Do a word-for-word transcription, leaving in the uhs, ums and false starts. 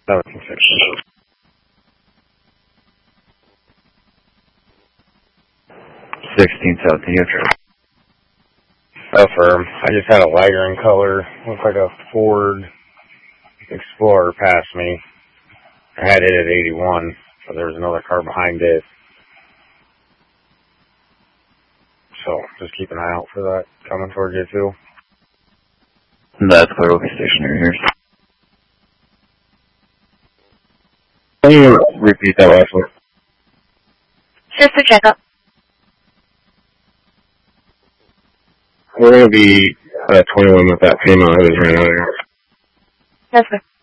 seventeen sixteen. sixteen seventeen, okay. Affirm. I just had a lighter in color. Looked like a Ford Explorer passed me. I had it at eighty-one, but there was another car behind it. So just keep an eye out for that coming towards you too. That's clear. We'll be stationary here. Can you repeat that last one? Just a checkup. We're going to be uh, twenty-one with that female who was ran out of here. Yes, sir.